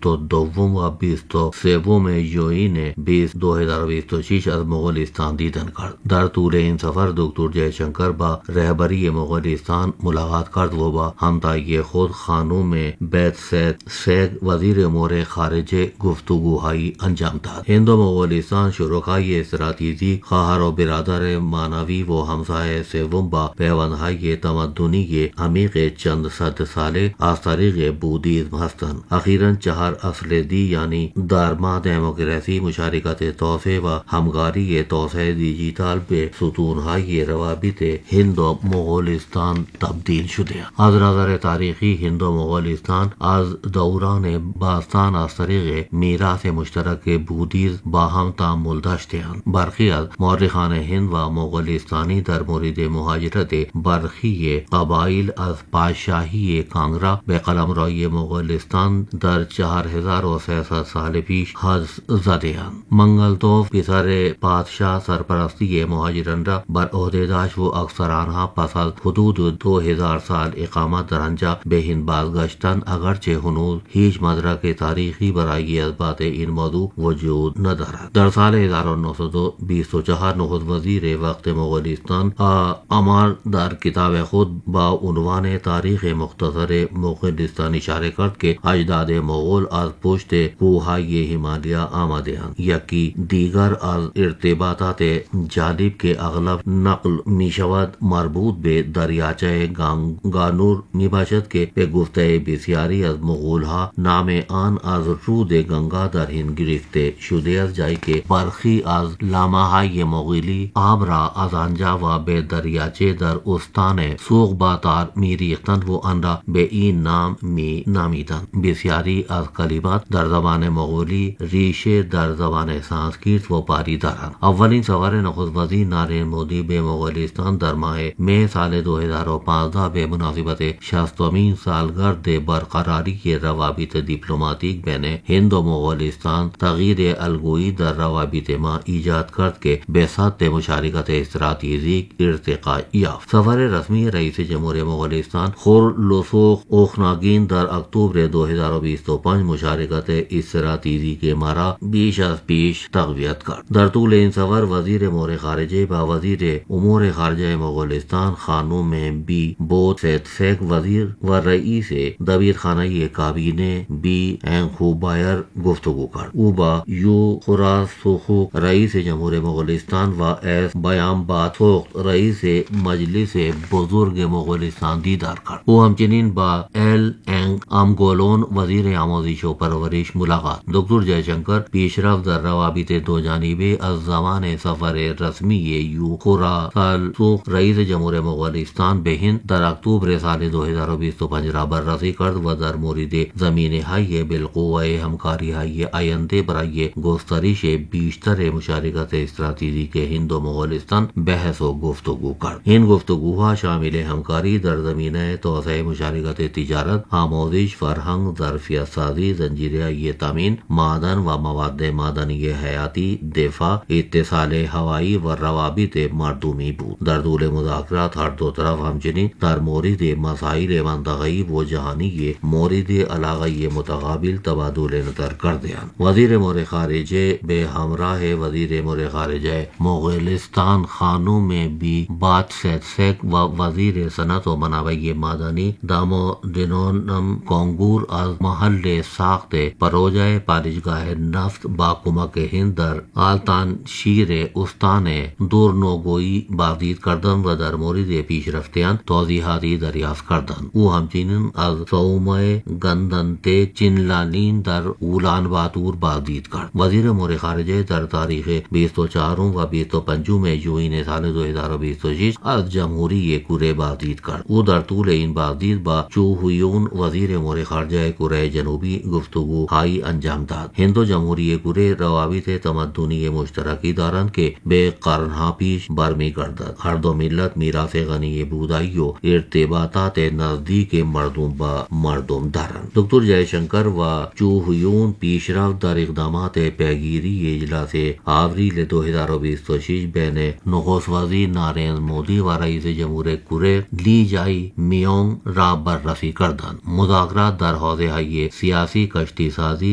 22 و 23 ژوئین 2026 از مغولستان دیدن کرد. در طول این سفر دکتر جے شنکر با رهبری مغولستان ملاقات کرد و با همتای خود خانم بیت سید وزیر امور خارجه گفتگوهایی انجام داد. هند و مغولستان شرکای استراتژیک، خواهر و برادر معنوی و همسایه سوم با پیوندهای تمدنی عمیق چند صد ساله از طریق بودیزم هستند. اخیراً 4 اصل یعنی دارما، دموکراسی، مشارکت، توسعه و همکاری توسعه دیجیتال به ستونهای روابط هند و مغولستان تبدیل شده. از نظر تاریخی هند و مغولستان از دوران باستان از طریق میراث مشترک بودیزم با هم تعامل داشته‌اند. برخی از مورخان هند و مغولستانی در مورد مهاجرت برخی قبایل از پادشاهی کانگرا به قلمروی مغولستان در 4300 سال پیش حدس زده‌اند. منگلتوف پسر پادشاه سرپرستی مهاجران را بر عهده داشت و اکثر آنها پس از حدود 2000 سال اقامت در آنجا به هند بازگشتند، اگرچه هنوز هیچ مدرک تاریخی برای اثبات این موضوع وجود ندارد. در سال 1924 نخست وزیر وقت مغولستان امار در کتاب خود با عنوان تاریخ مختصر مغولستان اشاره کرد که اجداد مغول از پشت کوههای هیمالیا آمده‌اند. یکی دیگر از ارتباطات جالب که اغلب نقل می شود مربوط به دریاچه گانور می باشد که به گفته بسیاری از مغولها نام آن از رود گنگا در هند گرفته شده است، جایی که برخی از لاماهای مغولی آب را از آنجا و به دریاچه در استان سوغباتار می ریختند و آن را به این نام می نامیدند. بسیاری از کلمات در زبان مغولی ریشه در زبان سانسکریت و پاری دارند. اولین سفر نخست وزیر نریندر مودی به مغولستان در ماه مئی سال 2015 به مناسبت 60مین سالگرد برقراری روابط دیپلماتیک بین هند و مغولستان تغییر الگویی در روابط ما ایجاد کرد که به سطح مشارکت استراتژیک ارتقا یافت. سفر رسمی رئیس جمهور مغولستان خورلوسوف اوخناگین در اکتبر 2025 مشارکت استراتژیک ما را بیش از پیش تقویت کرد. در طول این سفر وزیر امور خارجه با وزیر امور خارجه مغولستان خانم بی بود سیک وزیر و رئیس دبیرخانه کابینه بی انخوبایر گفتگو کرد. او با یو خوراسوخو رئیس جمهور مغولستان و اس بیام باتوخت رئیس مجلس بزرگ مغولستان دیدار کرد. او همچنین با ال انگ امگولون وزیر آموزش و پرورش ملاقات. دکتر جے شنکر پیشرفت در روابط دو جانبه از زمان سفر رسمی یو خوراسوخ رئیس جمهور مغولستان به هند در اکتبر سال 2025 را بررسی کرد و در مورد زمینه‌های بالقوه همکاری‌های آینده برای گسترش بیشتر مشارکت استراتژیک هند و مغولستان بحث و گفتگو کرد. این گفتگوها شامل همکاری در زمینه توسعه مشارکت تجارت، آموزش، فرهنگ، ظرفیت سازی، زنجیره تامین، معدن و مواد معدنی حیاتی، دفاع، اتصال هوایی و روابط مردمی بود. در طول مذاکرات هر دو طرف همچنین در مورد مسائل منطقه‌ای و جهانی مورد علاقه متقابل تبادل نظر کردند. وزیر امور خارجه به همراه وزیر امور خارجه مغولستان خانم بی بات سیک و وزیر صنعت و منابع معدنی دامودرونم کانگور از محل ساخت پروژه پالشگاه نفت با کمک هند در آلتان شیر استان دورنوگوی بازدید کردند و در مورد پیشرفتیان توضیحاتی دریافت کردند. او همچنین از سومه گندنته چینلالین در اولان باتور بازدید کرد. وزیر امور خارجه در تاریخ 24 و 25 ژوئین سال 2026 از جمهوری کره بازدید کرد. او در طول این بازدید با چو هیون وزیر امور خارجه کره جنوبی گفتگوهایی انجام داد. هند و جمهوری کره روابط تمدنی مشترکی دارند که به قرنها پیش برمیگردد. هر دو ملت میراث غنی بودایی و ارتباطات نزدیک مردم با مردم دارند. دکتر جے شنکر و چو هیون پیشرفت در اقدامات پیگیری اجلاس آوریل 2026 بین نخست وزیر نریندر مودی و رئیس جمهور کره لی جای میونگ را بررسی کردند. مذاکرات در حوزه‌های سیاسی، کشتی سازی،